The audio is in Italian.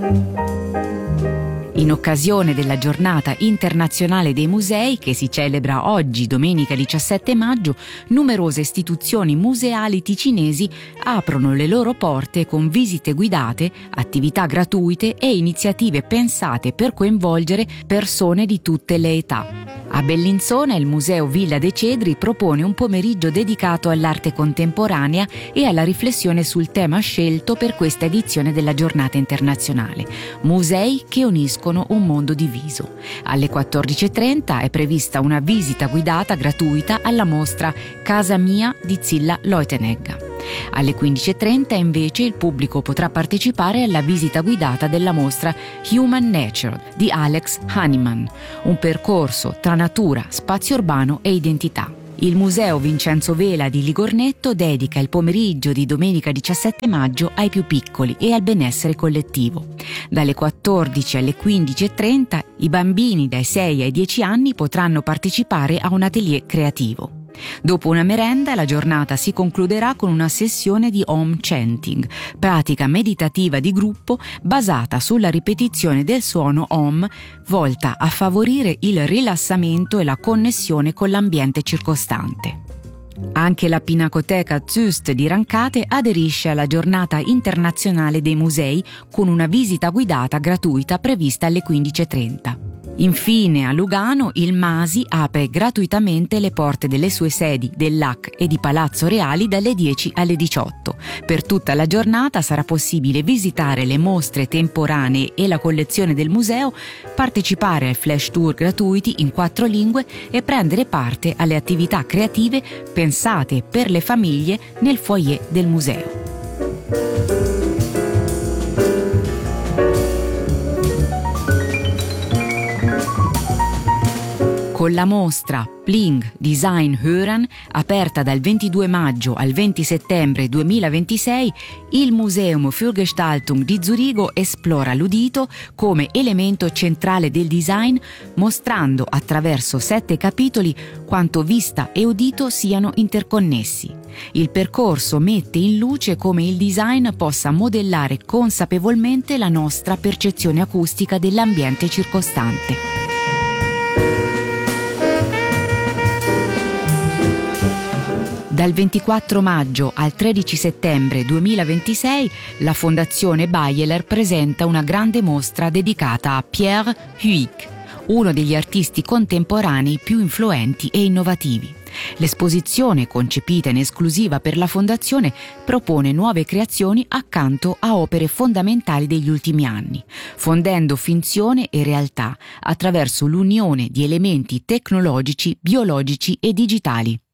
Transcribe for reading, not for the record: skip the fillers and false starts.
In occasione della Giornata Internazionale dei Musei, che si celebra oggi, domenica 17 maggio, numerose istituzioni museali ticinesi aprono le loro porte con visite guidate, attività gratuite e iniziative pensate per coinvolgere persone di tutte le età. A Bellinzona il Museo Villa dei Cedri propone un pomeriggio dedicato all'arte contemporanea e alla riflessione sul tema scelto per questa edizione della Giornata Internazionale: musei che uniscono un mondo diviso. Alle 14.30 è prevista una visita guidata gratuita alla mostra Casa Mia di Zilla Leutenegger. Alle 15.30 invece il pubblico potrà partecipare alla visita guidata della mostra Human Nature di Alex Honeyman, un percorso tra natura, spazio urbano e identità. Il Museo Vincenzo Vela di Ligornetto dedica il pomeriggio di domenica 17 maggio ai più piccoli e al benessere collettivo. Dalle 14 alle 15.30 i bambini dai 6 ai 10 anni potranno partecipare a un atelier creativo. Dopo una merenda, la giornata si concluderà con una sessione di Om Chanting, pratica meditativa di gruppo basata sulla ripetizione del suono Om, volta a favorire il rilassamento e la connessione con l'ambiente circostante. Anche la Pinacoteca Züst di Rancate aderisce alla Giornata Internazionale dei Musei con una visita guidata gratuita prevista alle 15.30. Infine, a Lugano, il MASI apre gratuitamente le porte delle sue sedi dell'AC e di Palazzo Reali dalle 10 alle 18. Per tutta la giornata sarà possibile visitare le mostre temporanee e la collezione del museo, partecipare ai flash tour gratuiti in 4 lingue e prendere parte alle attività creative pensate per le famiglie nel foyer del museo. Con la mostra Pling Design Hören, aperta dal 22 maggio al 20 settembre 2026, il Museum für Gestaltung di Zurigo esplora l'udito come elemento centrale del design, mostrando attraverso 7 capitoli quanto vista e udito siano interconnessi. Il percorso mette in luce come il design possa modellare consapevolmente la nostra percezione acustica dell'ambiente circostante. Dal 24 maggio al 13 settembre 2026 la Fondazione Beyeler presenta una grande mostra dedicata a Pierre Huyck, uno degli artisti contemporanei più influenti e innovativi. L'esposizione, concepita in esclusiva per la Fondazione, propone nuove creazioni accanto a opere fondamentali degli ultimi anni, fondendo finzione e realtà attraverso l'unione di elementi tecnologici, biologici e digitali.